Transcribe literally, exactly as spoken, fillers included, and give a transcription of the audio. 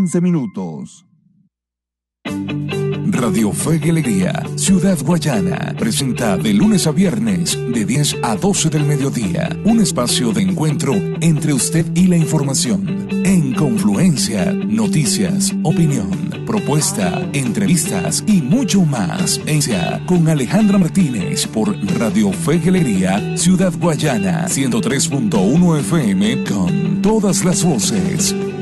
quince minutos. Radio Fe y Alegría, Ciudad Guayana, presenta de lunes a viernes, de diez a doce del mediodía, un espacio de encuentro entre usted y la información. En confluencia, noticias, opinión, propuesta, entrevistas y mucho más. Ella con Alejandra Martínez por Radio Fe y Alegría, Ciudad Guayana, ciento tres punto uno F M, con todas las voces.